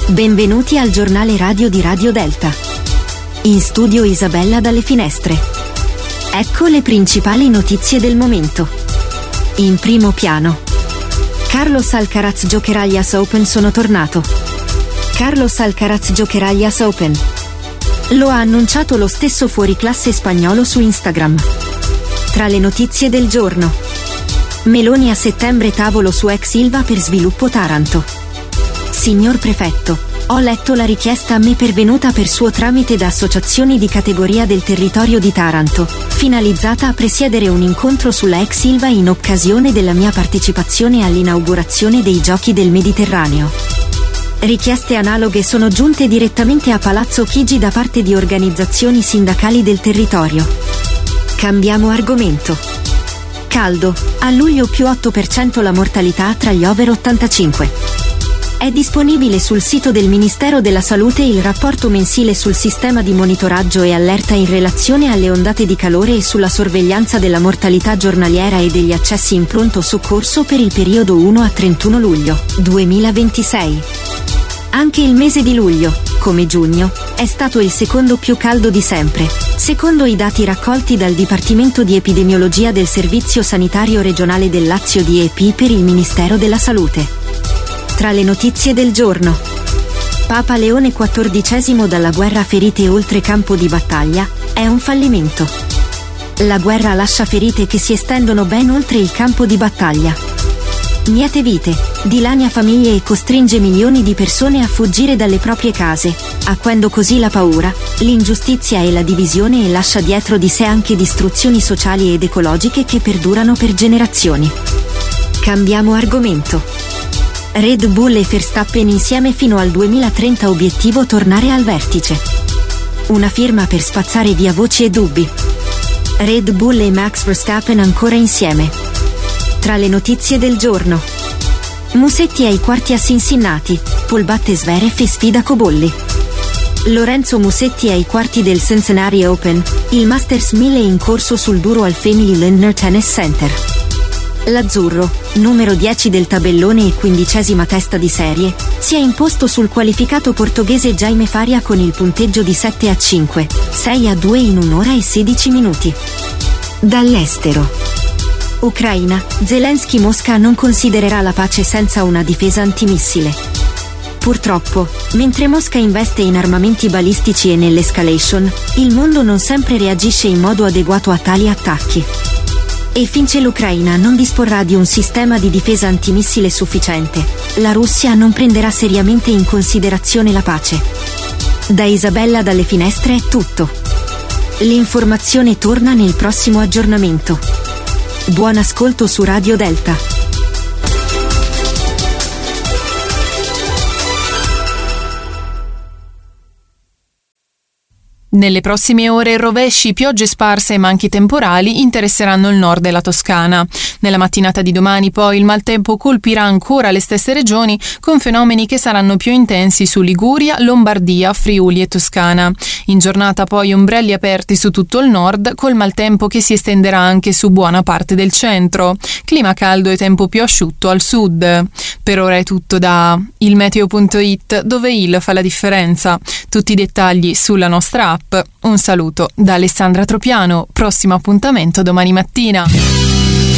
Benvenuti al giornale radio di Radio Delta. In studio Isabella dalle Finestre. Ecco le principali notizie del momento. In primo piano. Carlos Alcaraz giocherà agli US Open, sono tornato. Carlos Alcaraz giocherà agli US Open. Lo ha annunciato lo stesso fuoriclasse spagnolo su Instagram. Tra le notizie del giorno. Meloni a settembre, tavolo su ex Ilva per sviluppo Taranto. Signor Prefetto, ho letto la richiesta a me pervenuta per suo tramite da associazioni di categoria del territorio di Taranto, finalizzata a presiedere un incontro sulla ex Ilva in occasione della mia partecipazione all'inaugurazione dei Giochi del Mediterraneo. Richieste analoghe sono giunte direttamente a Palazzo Chigi da parte di organizzazioni sindacali del territorio. Cambiamo argomento. Caldo, a luglio più 8% la mortalità tra gli over 85. È disponibile sul sito del Ministero della Salute il rapporto mensile sul sistema di monitoraggio e allerta in relazione alle ondate di calore e sulla sorveglianza della mortalità giornaliera e degli accessi in pronto soccorso per il periodo 1 a 31 luglio 2026. Anche il mese di luglio, come giugno, è stato il secondo più caldo di sempre, secondo i dati raccolti dal Dipartimento di Epidemiologia del Servizio Sanitario Regionale del Lazio DEP per il Ministero della Salute. Tra le notizie del giorno. Papa Leone XIV, dalla guerra ferite oltre campo di battaglia, è un fallimento. La guerra lascia ferite che si estendono ben oltre il campo di battaglia. Miete vite, dilania famiglie e costringe milioni di persone a fuggire dalle proprie case, acuendo così la paura, l'ingiustizia e la divisione, e lascia dietro di sé anche distruzioni sociali ed ecologiche che perdurano per generazioni. Cambiamo argomento. Red Bull e Verstappen insieme fino al 2030, obiettivo tornare al vertice. Una firma per spazzare via voci e dubbi. Red Bull e Max Verstappen ancora insieme. Tra le notizie del giorno. Musetti ai quarti a Cincinnati, Paul batte Zverev e sfida Cobolli. Lorenzo Musetti ai quarti del Cincinnati Open, il Masters 1000 in corso sul duro al Family Lindner Tennis Center. L'azzurro, numero 10 del tabellone e 15ª testa di serie, si è imposto sul qualificato portoghese Jaime Faria con il punteggio di 7-5, 6-2 in 1 ora e 16 minuti. Dall'estero. Ucraina, Zelensky, Mosca non considererà la pace senza una difesa antimissile. Purtroppo, mentre Mosca investe in armamenti balistici e nell'escalation, il mondo non sempre reagisce in modo adeguato a tali attacchi. E finché l'Ucraina non disporrà di un sistema di difesa antimissile sufficiente, la Russia non prenderà seriamente in considerazione la pace. Da Isabella dalle Finestre è tutto. L'informazione torna nel prossimo aggiornamento. Buon ascolto su Radio Delta. Nelle prossime ore rovesci, piogge sparse e manchi temporali interesseranno il nord della Toscana. Nella mattinata di domani poi il maltempo colpirà ancora le stesse regioni, con fenomeni che saranno più intensi su Liguria, Lombardia, Friuli e Toscana. In giornata poi ombrelli aperti su tutto il nord, col maltempo che si estenderà anche su buona parte del centro. Clima caldo e tempo più asciutto al sud. Per ora è tutto da ilmeteo.it, dove il fa la differenza. Tutti i dettagli sulla nostra app. Un saluto da Alessandra Tropiano, prossimo appuntamento domani mattina.